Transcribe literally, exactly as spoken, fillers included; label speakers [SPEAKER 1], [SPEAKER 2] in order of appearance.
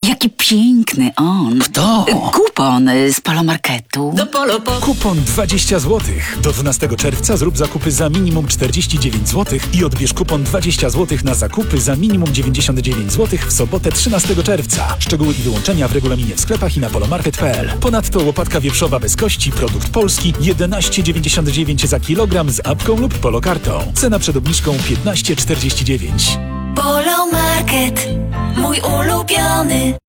[SPEAKER 1] Jaki piękny on.
[SPEAKER 2] Kto?
[SPEAKER 1] Kupon z Polomarketu.
[SPEAKER 3] Do Polo po...
[SPEAKER 4] Kupon dwadzieścia złotych. Do dwunastego czerwca zrób zakupy za minimum czterdzieści dziewięć złotych i odbierz kupon dwadzieścia złotych na zakupy za minimum dziewięćdziesiąt dziewięć złotych w sobotę trzynastego czerwca. Szczegóły i wyłączenia w regulaminie w sklepach i na polomarket kropka p l. Ponadto łopatka wieprzowa bez kości, produkt polski, jedenaście dziewięćdziesiąt dziewięć za kilogram z apką lub polokartą. Cena przed obniżką piętnaście czterdzieści dziewięć.
[SPEAKER 3] Polomarket, mój ulubiony.